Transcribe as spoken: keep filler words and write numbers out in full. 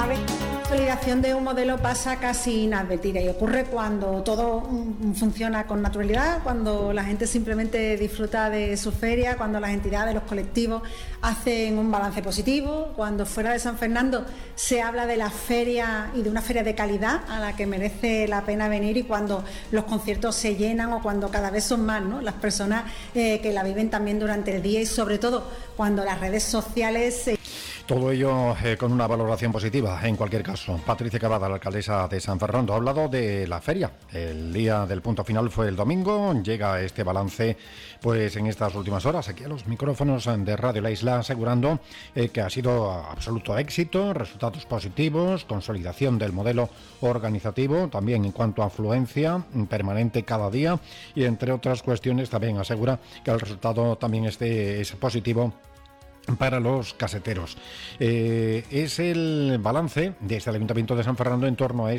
vez. La consolidación de un modelo pasa casi inadvertida y ocurre cuando todo funciona con naturalidad, cuando la gente simplemente disfruta de su feria, cuando las entidades, los colectivos hacen un balance positivo, cuando fuera de San Fernando se habla de la feria y de una feria de calidad a la que merece la pena venir, y cuando los conciertos se llenan o cuando cada vez son más, ¿no?, las personas eh, que la viven también durante el día, y sobre todo cuando las redes sociales se... Todo ello eh, con una valoración positiva, en cualquier caso. Patricia Cavada, la alcaldesa de San Fernando, ha hablado de la feria. El día del punto final fue el domingo. Llega este balance pues en estas últimas horas aquí a los micrófonos de Radio La Isla, asegurando eh, que ha sido absoluto éxito, resultados positivos, consolidación del modelo organizativo, también en cuanto a afluencia permanente cada día, y entre otras cuestiones también asegura que el resultado también este es positivo para los caseteros. Eh, es el balance de este Ayuntamiento de San Fernando en torno a